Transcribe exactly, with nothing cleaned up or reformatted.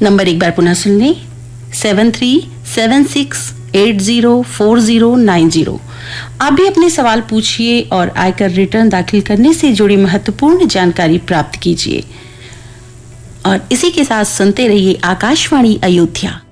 Number एक बार पुनः सुन लें, सेवन three seven six at zero four zero nine zero. आप भी अपने सवाल पूछिए और आयकर रिटर्न दाखिल करने से जुड़ी महत्वपूर्ण जानकारी प्राप्त कीजिए। और इसी के साथ सुनते रहिए आकाशवाणी अयोध्या।